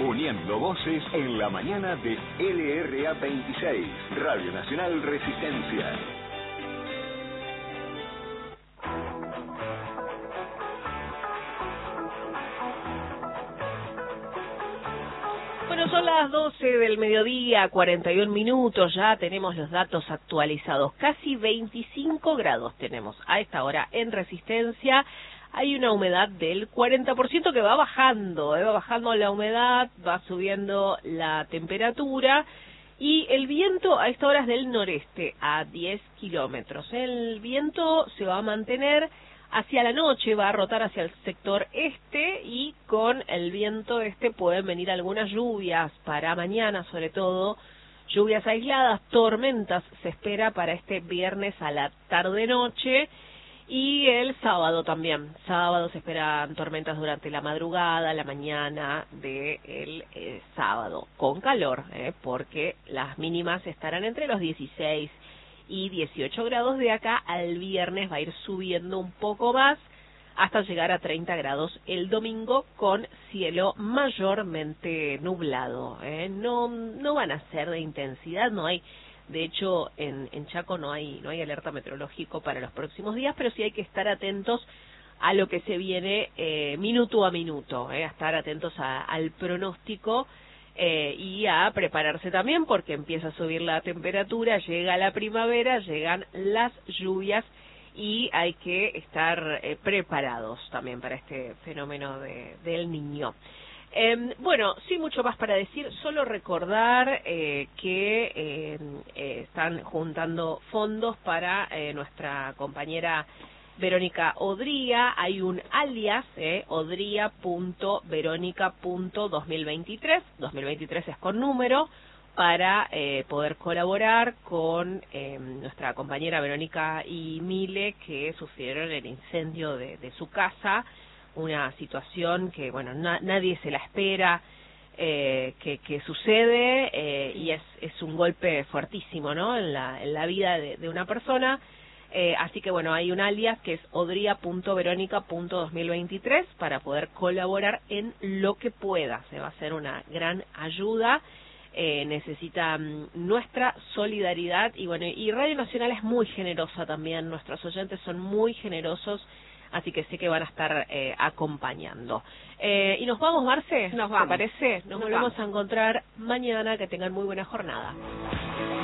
uniendo voces en la mañana de LRA 26, Radio Nacional Resistencia. Bueno, son las 12 del mediodía, 41 minutos, ya tenemos los datos actualizados. Casi 25 grados tenemos a esta hora en Resistencia. Hay una humedad del 40% que va bajando la humedad, va subiendo la temperatura y el viento a esta hora es del noreste a 10 kilómetros. El viento se va a mantener hacia la noche, va a rotar hacia el sector este y con el viento este pueden venir algunas lluvias para mañana, sobre todo lluvias aisladas, tormentas se espera para este viernes a la tarde-noche. Y el sábado también. Sábado se esperan tormentas durante la madrugada, la mañana del sábado. Con calor, porque las mínimas estarán entre los 16 y 18 grados. De acá al viernes va a ir subiendo un poco más hasta llegar a 30 grados el domingo con cielo mayormente nublado. No van a ser de intensidad, no hay... De hecho, en Chaco no hay alerta meteorológico para los próximos días, pero sí hay que estar atentos a lo que se viene minuto a minuto, a estar atentos al pronóstico y a prepararse también porque empieza a subir la temperatura, llega la primavera, llegan las lluvias y hay que estar preparados también para este fenómeno del Niño. Bueno, sin mucho más para decir, solo recordar que están juntando fondos para nuestra compañera Verónica Odría. Hay un alias, odría.veronica.2023, 2023 es con número, para poder colaborar con nuestra compañera Verónica y Mile, que sufrieron el incendio de su casa. Una situación que, bueno, nadie se la espera que sucede y es un golpe fuertísimo, ¿no? En la vida de una persona. Así que, bueno, hay un alias que es odría.veronica.2023 para poder colaborar en lo que pueda. Se va a hacer una gran ayuda. Necesita nuestra solidaridad y, bueno, y Radio Nacional es muy generosa también. Nuestros oyentes son muy generosos. Así que sé que van a estar acompañando. ¿Y nos vamos, Marce? Nos vamos. ¿Te parece? Nos volvemos a encontrar mañana. Que tengan muy buena jornada.